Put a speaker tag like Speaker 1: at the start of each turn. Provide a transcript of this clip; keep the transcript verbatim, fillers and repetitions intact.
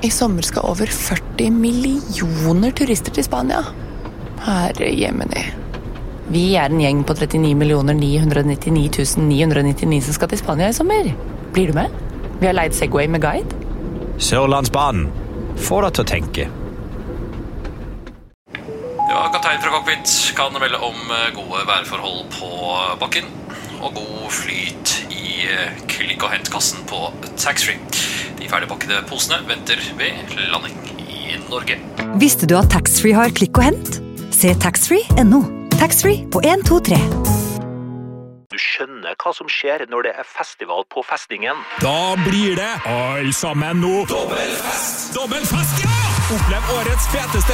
Speaker 1: I sommer skal over førti millioner turister til Spania. Herre jemini. Vi er en gjeng på trettini millioner ni hundre nittini tusen ni hundre nittini som skal til Spania i sommer. Blir du med? Vi har leid Segway med guide.
Speaker 2: Sørlandsbanen. Få deg til å tenke.
Speaker 3: Ja, kaptein fra cockpit kan melde om gode værforhold på bakken og god flyt i klikk- og hentkassen på taxfree. De ferdigpakkede posene venter ved landing i Norge.
Speaker 4: Visste du at taxfree har klikk og hent? Se taxfree punktum no. Taxfree på en to tre.
Speaker 2: Du skjønner hva som skjer når det er festival på festningen.
Speaker 5: Da blir det alle sammen nå. Dobbelfest! Dobbelfest, ja! Opplev årets feteste